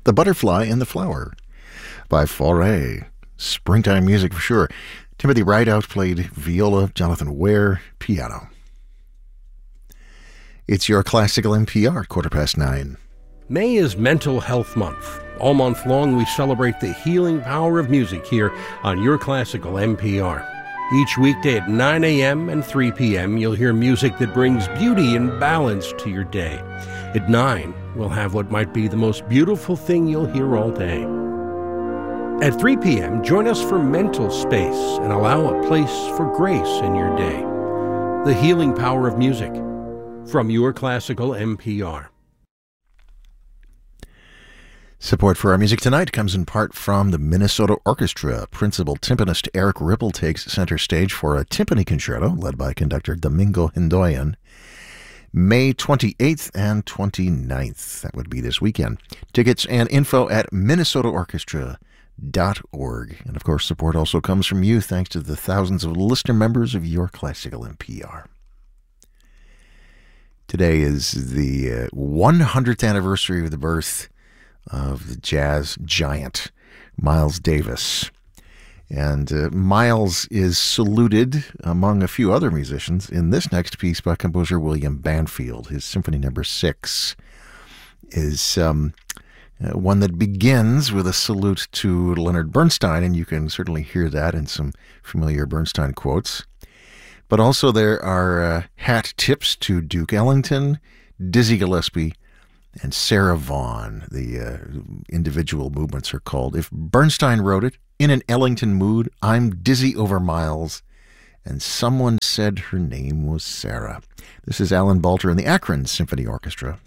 The Butterfly and the Flower by Fauré. Springtime music for sure. Timothy Rideout played viola, Jonathan Ware, piano. It's your Classical NPR, 9:15. May is Mental Health Month. All month long, we celebrate the healing power of music here on Your Classical NPR. Each weekday at 9 a.m. and 3 p.m., you'll hear music that brings beauty and balance to your day. At 9, we'll have what might be the most beautiful thing you'll hear all day. At 3 p.m., join us for Mental Space and allow a place for grace in your day. The healing power of music from Your Classical NPR. Support for our music tonight comes in part from the Minnesota Orchestra. Principal timpanist Eric Ripple takes center stage for a timpani concerto led by conductor Domingo Hindoyan. May 28th and 29th. That would be this weekend. Tickets and info at minnesotaorchestra.org. And of course, support also comes from you thanks to the thousands of listener members of Your Classical NPR. Today is the 100th anniversary of the birth of the jazz giant, Miles Davis. And Miles is saluted, among a few other musicians, in this next piece by composer William Banfield. His Symphony No. 6 is one that begins with a salute to Leonard Bernstein, and you can certainly hear that in some familiar Bernstein quotes. But also there are hat tips to Duke Ellington, Dizzy Gillespie, and Sarah Vaughan. The individual movements are called If Bernstein Wrote It, In an Ellington Mood, I'm Dizzy Over Miles, and Someone Said Her Name Was Sarah. This is Alan Balter and the Akron Symphony Orchestra.